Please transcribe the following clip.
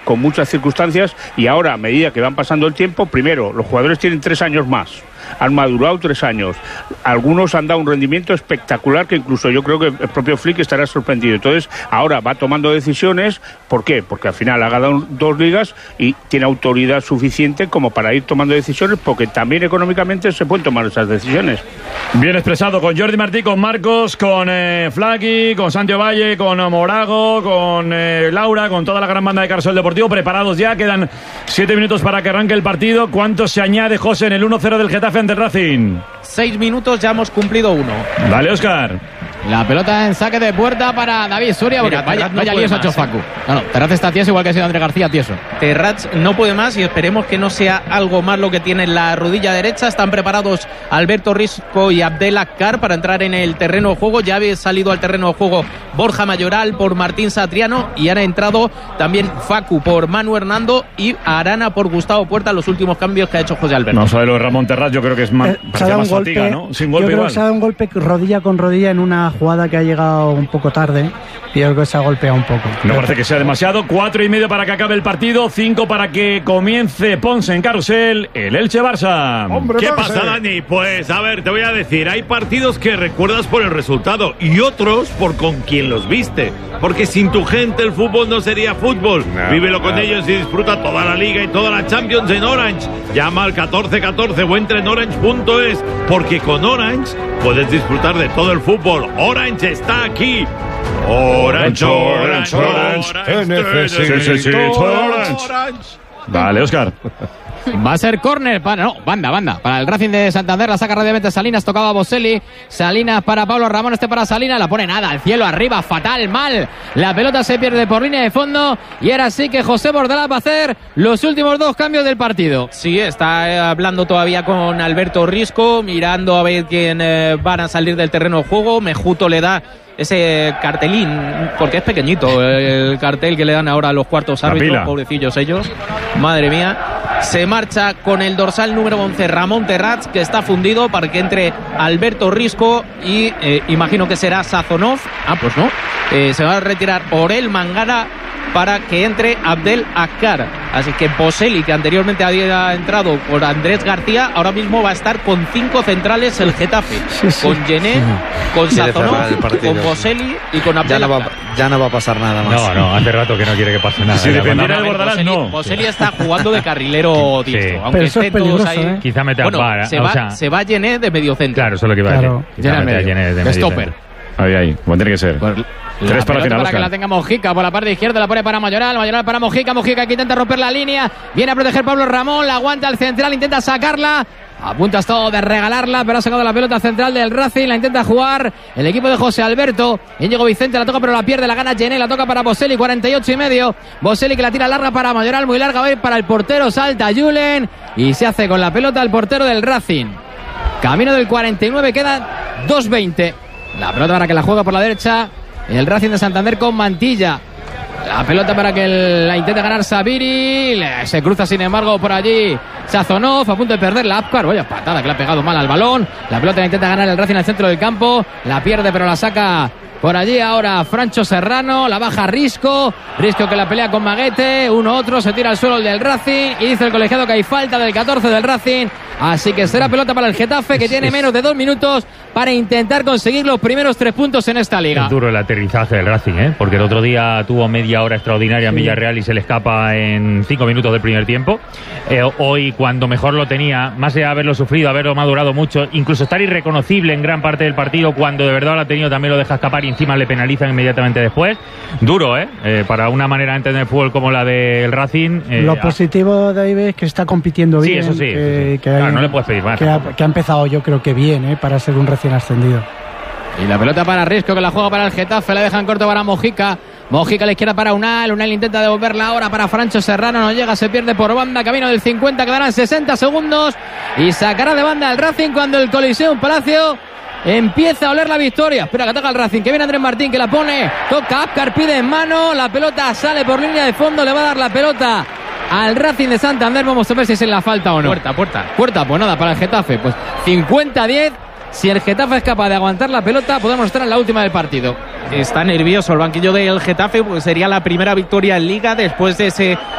con muchas circunstancias, y ahora, a medida que van pasando el tiempo, primero, los jugadores tienen 3 años más. Han madurado 3 años. Algunos han dado un rendimiento espectacular que incluso yo creo que el propio Flick estará sorprendido. Entonces, ahora va tomando decisiones. ¿Por qué? Porque al final ha ganado 2 ligas y tiene autoridad suficiente como para ir tomando decisiones, porque también económicamente se pueden tomar esas decisiones. Bien expresado, con Jordi Martí, con Marcos, con Flaky, con Santiago Valle, con Morago, con Laura, con toda la gran banda de Carrusel Deportivo, preparados ya. Quedan 7 minutos para que arranque el partido. ¿Cuánto se añade, José, en el 1-0 del Getafe ante el Racing? 6 minutos, ya hemos cumplido 1. Dale, Óscar. La pelota en saque de puerta para David Soria. Mira, vaya líos ha hecho Facu. No, Terraz está tieso, igual que ha sido Andrés García tieso. Terraz no puede más y esperemos que no sea algo más lo que tiene en la rodilla derecha. Están preparados Alberto Risco y Abdel Akkar para entrar en el terreno de juego. Ya había salido al terreno de juego Borja Mayoral por Martín Satriano y han entrado también Facu por Manu Hernando y Arana por Gustavo Puerta, los últimos cambios que ha hecho José Alberto. No sabe lo de Ramón Terraz, yo creo que es más, más fatiga, ¿no? Sin golpe, yo creo igual. que se ha dado un golpe rodilla con rodilla en una jugada que ha llegado un poco tarde y yo creo que se ha golpeado un poco. No parece que sea demasiado. 4:30 para que acabe el partido, 5 para que comience Ponce en Carrusel, el Elche-Barça. ¿Qué pasa, Dani? Pues a ver, te voy a decir, hay partidos que recuerdas por el resultado y otros por con quién los viste, porque sin tu gente el fútbol no sería fútbol. Vívelo con ellos y disfruta toda la Liga y toda la Champions en Orange. Llama al 1414 o entra en orange.es, porque con Orange puedes disfrutar de todo el fútbol. Orange está aquí. Orange. Te necesito Orange. Vale, Óscar. Va a ser córner para... No, banda. Para el Racing de Santander, la saca rápidamente Salinas, tocaba a Boselli. Salinas para Pablo Ramón, para Salinas, la pone nada, al cielo, arriba, fatal, mal. La pelota se pierde por línea de fondo y ahora sí que José Bordalás va a hacer los últimos 2 cambios del partido. Sí, está hablando todavía con Alberto Risco, mirando a ver quién van a salir del terreno de juego. Mejuto le da ese cartelín, porque es pequeñito el cartel que le dan ahora a los cuartos árbitros, pobrecillos ellos, madre mía. Se marcha con el dorsal número 11 Ramón Terraz, que está fundido, para que entre Alberto Risco y imagino que será Sazonov. Pues no, se va a retirar Orel Mangana para que entre Abdel Akkar. Así que Boselli, que anteriormente había entrado por Andrés García, ahora mismo va a estar con 5 centrales el Getafe, con Gené, con Sazonov, con Boselli y con Abdel Akkar. Ya no va a pasar nada más. No, hace rato que no quiere que pase nada. Si dependiera de Bordalás, no. Boselli está jugando de carrilero diestro, aunque pero eso es peligroso, ahí. Quizá mete a Bar. Se va Gené de medio centro. Claro, eso es lo que iba a decir. Quizá mete a Gené de medio stopper. Ahí, como tiene que ser. 3 para final, para que la tenga Mojica por la parte izquierda, la pone para Mayoral para Mojica que intenta romper la línea, viene a proteger Pablo Ramón, la aguanta al central, intenta sacarla, a punto ha estado de regalarla, pero ha sacado la pelota central del Racing, la intenta jugar el equipo de José Alberto. Íñigo Vicente la toca pero la pierde, la gana Gené, la toca para Boselli, 48,5. Boselli que la tira larga para Mayoral, muy larga, va a ir para el portero, salta Julen y se hace con la pelota el portero del Racing. Camino del 49, quedan 2:20. La pelota para que la juega por la derecha el Racing de Santander con Mantilla. La pelota para que la intente ganar Sabiri. Se cruza sin embargo por allí Sazonov, a punto de perder la Akkar. Vaya patada que le ha pegado mal al balón. La pelota la intenta ganar el Racing al centro del campo. La pierde pero la saca por allí ahora Francho Serrano. La baja Risco que la pelea con Maguete. Uno otro, se tira al suelo el del Racing y dice el colegiado que hay falta del 14 del Racing. Así que será pelota para el Getafe, que tiene menos de 2 minutos para intentar conseguir los primeros 3 puntos en esta liga. Es duro el aterrizaje del Racing, porque el otro día tuvo media hora extraordinaria en Villarreal y se le escapa en 5 minutos del primer tiempo. Hoy, cuando mejor lo tenía, más allá de haberlo sufrido, haberlo madurado mucho, incluso estar irreconocible en gran parte del partido, cuando de verdad lo ha tenido, también lo deja escapar y encima le penalizan inmediatamente después. Duro, para una manera de entender el fútbol como la del Racing. Lo positivo, David, es que está compitiendo bien. Sí, eso sí. Claro, no le puedes pedir más. Que ha empezado, yo creo que bien, para ser un recién ascendido. Y la pelota para Risco, que la juega para el Getafe, la dejan corto para Mojica a la izquierda para Unal intenta devolverla ahora para Francho Serrano, no llega, se pierde por banda, camino del 50, quedarán 60 segundos y sacará de banda el Racing cuando el Coliseum Palacio empieza a oler la victoria. Espera que toca el Racing, que viene Andrés Martín, que la pone, toca Akkar, pide en mano, la pelota sale por línea de fondo, le va a dar la pelota al Racing de Santander. Vamos a ver si es en la falta o no. Puerta, pues nada, para el Getafe, pues 50-10. Si el Getafe es capaz de aguantar la pelota, podemos estar en la última del partido. Está nervioso el banquillo del Getafe, porque sería la primera victoria en Liga después de ese